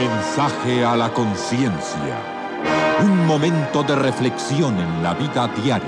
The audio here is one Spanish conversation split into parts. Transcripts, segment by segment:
Mensaje a la conciencia. Un momento de reflexión en la vida diaria.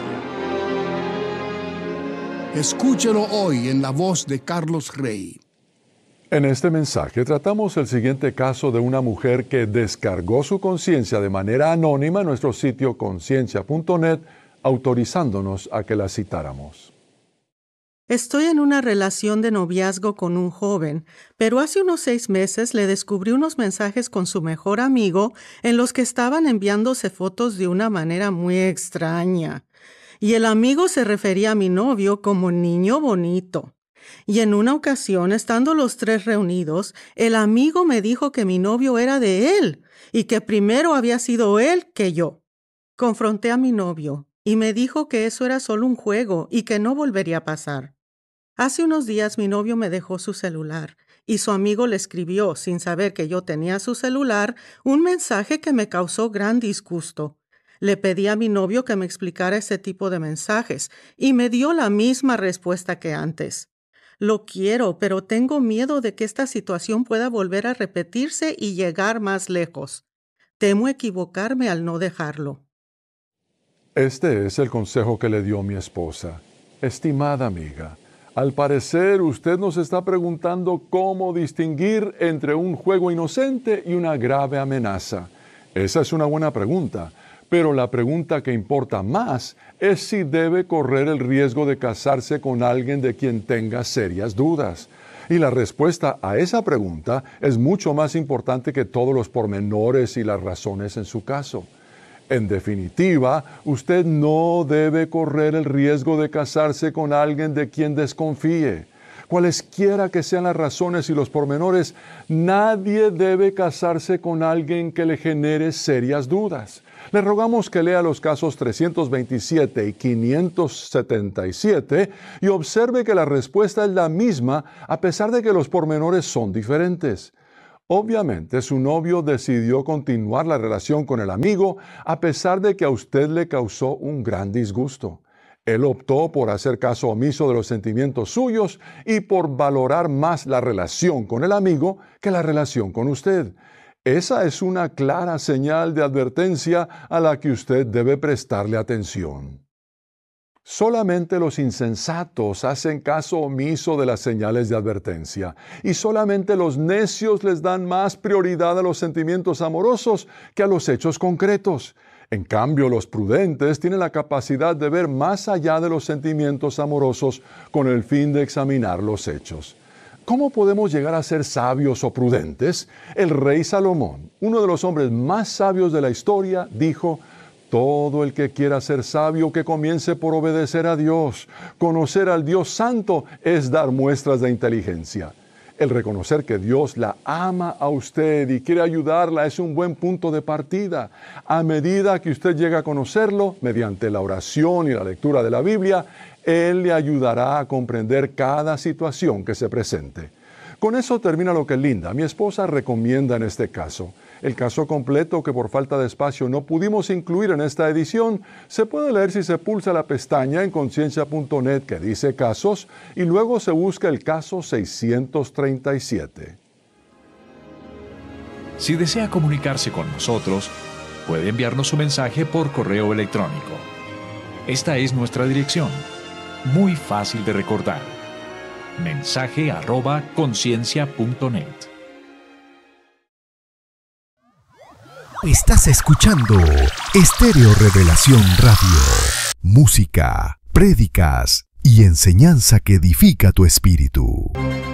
Escúchelo hoy en la voz de Carlos Rey. En este mensaje tratamos el siguiente caso de una mujer que descargó su conciencia de manera anónima en nuestro sitio conciencia.net, autorizándonos a que la citáramos. Estoy en una relación de noviazgo con un joven, pero hace unos 6 meses le descubrí unos mensajes con su mejor amigo en los que estaban enviándose fotos de una manera muy extraña. Y el amigo se refería a mi novio como niño bonito. Y en una ocasión, estando los 3 reunidos, el amigo me dijo que mi novio era de él y que primero había sido él que yo. Confronté a mi novio y me dijo que eso era solo un juego y que no volvería a pasar. Hace unos días mi novio me dejó su celular y su amigo le escribió, sin saber que yo tenía su celular, un mensaje que me causó gran disgusto. Le pedí a mi novio que me explicara ese tipo de mensajes y me dio la misma respuesta que antes. Lo quiero, pero tengo miedo de que esta situación pueda volver a repetirse y llegar más lejos. Temo equivocarme al no dejarlo. Este es el consejo que le dio mi esposa. Estimada amiga, al parecer usted nos está preguntando cómo distinguir entre un juego inocente y una grave amenaza. Esa es una buena pregunta, pero la pregunta que importa más es si debe correr el riesgo de casarse con alguien de quien tenga serias dudas. Y la respuesta a esa pregunta es mucho más importante que todos los pormenores y las razones en su caso. En definitiva, usted no debe correr el riesgo de casarse con alguien de quien desconfíe. Cualesquiera que sean las razones y los pormenores, nadie debe casarse con alguien que le genere serias dudas. Le rogamos que lea los casos 327 y 577 y observe que la respuesta es la misma a pesar de que los pormenores son diferentes. Obviamente, su novio decidió continuar la relación con el amigo a pesar de que a usted le causó un gran disgusto. Él optó por hacer caso omiso de los sentimientos suyos y por valorar más la relación con el amigo que la relación con usted. Esa es una clara señal de advertencia a la que usted debe prestarle atención. Solamente los insensatos hacen caso omiso de las señales de advertencia, y solamente los necios les dan más prioridad a los sentimientos amorosos que a los hechos concretos. En cambio, los prudentes tienen la capacidad de ver más allá de los sentimientos amorosos con el fin de examinar los hechos. ¿Cómo podemos llegar a ser sabios o prudentes? El rey Salomón, uno de los hombres más sabios de la historia, dijo: todo el que quiera ser sabio, que comience por obedecer a Dios. Conocer al Dios Santo es dar muestras de inteligencia. El reconocer que Dios la ama a usted y quiere ayudarla es un buen punto de partida. A medida que usted llega a conocerlo, mediante la oración y la lectura de la Biblia, Él le ayudará a comprender cada situación que se presente. Con eso termina lo que Linda, mi esposa, recomienda en este caso. El caso completo, que por falta de espacio no pudimos incluir en esta edición, se puede leer si se pulsa la pestaña en conciencia.net que dice casos y luego se busca el caso 637. Si desea comunicarse con nosotros, puede enviarnos su mensaje por correo electrónico. Esta es nuestra dirección, muy fácil de recordar: mensaje@conciencia.net. Estás escuchando Estéreo Revelación Radio. Música, prédicas y enseñanza que edifica tu espíritu.